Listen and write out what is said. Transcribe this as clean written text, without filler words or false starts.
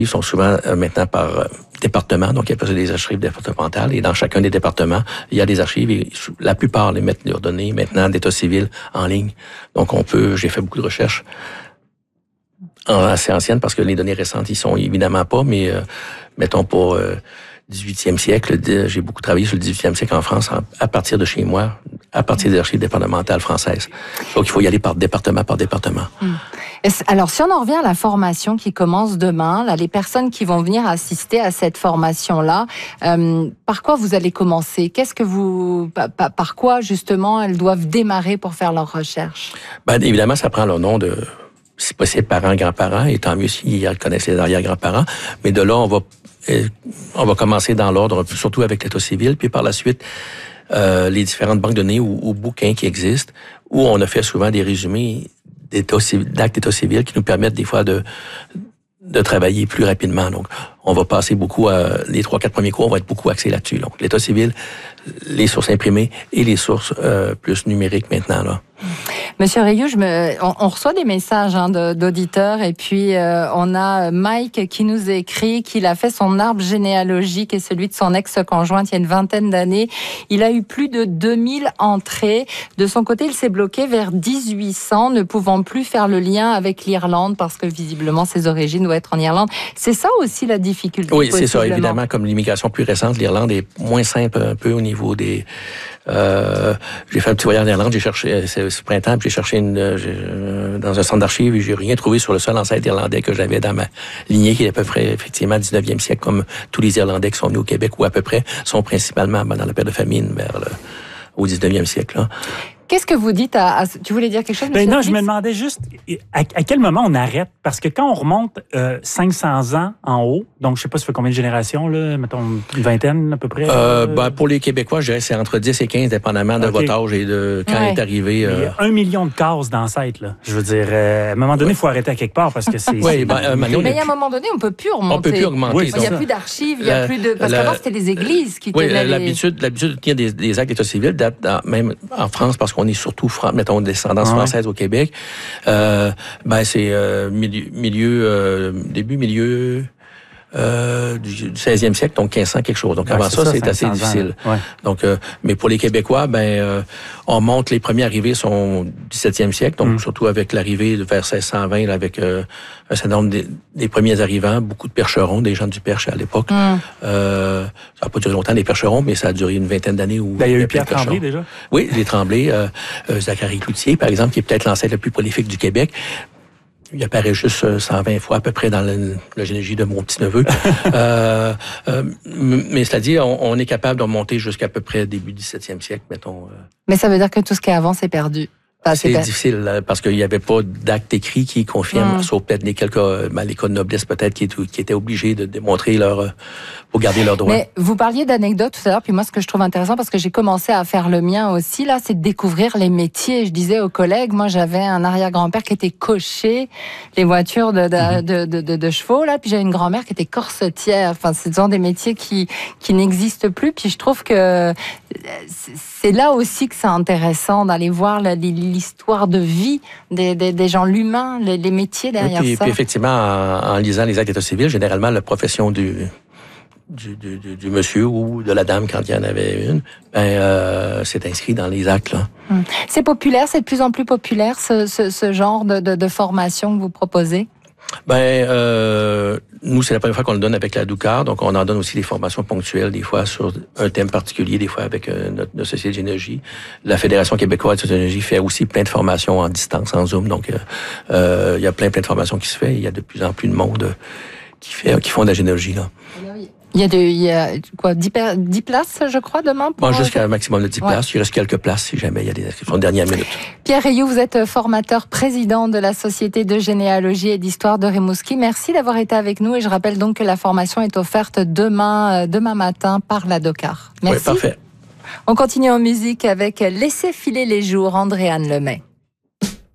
Ils sont souvent maintenant par département, donc il y a des archives départementales, et dans chacun des départements, il y a des archives, et la plupart les mettent leurs données maintenant d'état civil en ligne. Donc j'ai fait beaucoup de recherches assez anciennes, parce que les données récentes, ils sont évidemment pas, mais mettons pour 18e siècle, j'ai beaucoup travaillé sur le 18e siècle en France, à partir de chez moi, à partir des archives départementales françaises. Donc il faut y aller par département par département. Alors, si on en revient à la formation qui commence demain, là, les personnes qui vont venir assister à cette formation-là, par quoi vous allez commencer? Par quoi, justement, elles doivent démarrer pour faire leurs recherches? Évidemment, ça prend leur nom de, si possible, parents, grands-parents, et tant mieux s'ils connaissent les arrière-grands-parents. Mais de là, on va commencer dans l'ordre, surtout avec l'état civil, puis par la suite, les différentes banques de données ou bouquins qui existent, où on a fait souvent des résumés d'actes d'état civil qui nous permettent des fois de travailler plus rapidement. Donc, on va passer beaucoup les 3-4 premiers cours, on va être beaucoup axé là-dessus. Donc, l'état civil, les sources imprimées et les sources plus numériques maintenant, là. Monsieur Rioux, on reçoit des messages d'auditeurs, et puis on a Mike qui nous écrit qu'il a fait son arbre généalogique et celui de son ex-conjointe il y a une vingtaine d'années. Il a eu plus de 2000 entrées. De son côté, il s'est bloqué vers 1800, ne pouvant plus faire le lien avec l'Irlande parce que visiblement ses origines doivent être en Irlande. C'est ça aussi la difficulté. Oui, c'est ça. Évidemment, comme l'immigration plus récente, l'Irlande est moins simple un peu au niveau des... j'ai fait un petit voyage en Irlande, j'ai cherché ce printemps, puis j'ai cherché dans un centre d'archives, et j'ai rien trouvé sur le seul ancêtre irlandais que j'avais dans ma lignée, qui est à peu près effectivement 19e siècle, comme tous les Irlandais qui sont venus au Québec, ou à peu près, sont principalement dans la période de famine au 19e siècle. Là. Qu'est-ce que vous dites tu voulais dire quelque chose, monsieur? Non, je me demandais juste à quel moment on arrête, parce que quand on remonte 500 ans en haut, donc je sais pas ça fait combien de générations, là, mettons une vingtaine à peu près. Pour les Québécois, je dirais que c'est entre 10 et 15, dépendamment de votre âge et de quand est arrivé. Il y a 1 million de cases d'ancêtres, là. Je veux dire, à un moment donné, il faut arrêter à quelque part, parce que c'est... mais à un moment donné, on peut plus remonter. On peut plus augmenter. Oui, il y a plus d'archives, il y a plus de... Parce qu'avant, c'était les églises qui tenaient l'habitude de tenir des actes d'état civil date même en France, parce qu'on est surtout mettons, descendance française au Québec, c'est début milieu du 16e siècle, donc 1500 quelque chose. Donc avant ça, c'est assez difficile. Ouais. Donc, mais pour les Québécois, on monte, les premiers arrivés sont 17e siècle, donc surtout avec l'arrivée vers 1620, là, avec un certain nombre des premiers arrivants, beaucoup de percherons, des gens du Perche à l'époque. Ça n'a pas duré longtemps, les percherons, mais ça a duré une vingtaine d'années. Où il y a eu Pierre Tremblay déjà. Oui, les Tremblay, Zacharie Cloutier, par exemple, qui est peut-être l'ancêtre le plus prolifique du Québec. Il apparaît juste 120 fois à peu près dans la généalogie de mon petit-neveu. Mais cela dit, on est capable de remonter jusqu'à peu près début 17e siècle, mettons. Mais ça veut dire que tout ce qui est avant, c'est perdu. C'est difficile, parce qu'il n'y avait pas d'acte écrit qui confirme, sauf peut-être les codes de noblesse peut-être qui étaient obligés de démontrer pour garder leurs droits. Mais vous parliez d'anecdotes tout à l'heure, puis moi ce que je trouve intéressant, parce que j'ai commencé à faire le mien aussi, là, c'est de découvrir les métiers. Je disais aux collègues, moi j'avais un arrière-grand-père qui était cocher les voitures de chevaux, là, puis j'avais une grand-mère qui était corsetière. Enfin, ce sont des métiers qui n'existent plus, puis je trouve que c'est là aussi que c'est intéressant d'aller voir l'histoire de vie des gens, l'humain, les métiers derrière ça. Puis effectivement, en lisant les actes d'état civil, généralement, la profession du monsieur ou de la dame, quand il y en avait une, c'est inscrit dans les actes, là. C'est populaire, c'est de plus en plus populaire, ce genre de formation que vous proposez? Nous, c'est la première fois qu'on le donne avec la Doucar, donc on en donne aussi des formations ponctuelles, des fois sur un thème particulier, des fois avec notre Société de généalogie. La Fédération québécoise de généalogie fait aussi plein de formations en distance, en Zoom, donc il y a plein de formations qui se fait. Il y a de plus en plus de monde qui font de la généalogie, là. Il y a quoi, 10 places, je crois, demain? Jusqu'à un maximum de 10 places. Il reste quelques places si jamais il y a des inscriptions de dernière minute. Pierre Rioux, vous êtes formateur président de la Société de généalogie et d'histoire de Rimouski. Merci d'avoir été avec nous, et je rappelle donc que la formation est offerte demain matin par la Doucar. Merci. Oui, parfait. On continue en musique avec Laissez filer les jours, Andréane Lemay.